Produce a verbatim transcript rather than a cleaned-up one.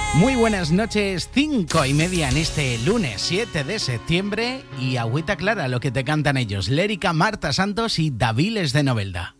Muy buenas noches, cinco y media en este lunes siete de septiembre y agüita clara lo que te cantan ellos, Lérica, Marta Santos y Daviles de Novelda.